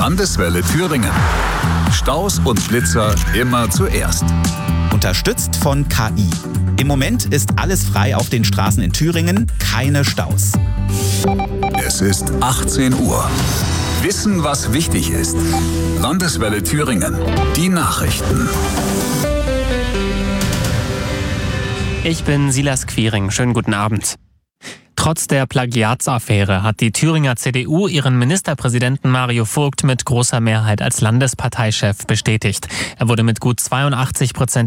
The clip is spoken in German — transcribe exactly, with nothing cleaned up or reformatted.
Landeswelle Thüringen. Staus und Blitzer immer zuerst. Unterstützt von K I. Im Moment ist alles frei auf den Straßen in Thüringen, keine Staus. Es ist achtzehn Uhr. Wissen, was wichtig ist. Landeswelle Thüringen. Die Nachrichten. Ich bin Silas Quiring. Schönen guten Abend. Trotz der Plagiatsaffäre hat die Thüringer C D U ihren Ministerpräsidenten Mario Vogt mit großer Mehrheit als Landesparteichef bestätigt. Er wurde mit gut zweiundachtzig Prozent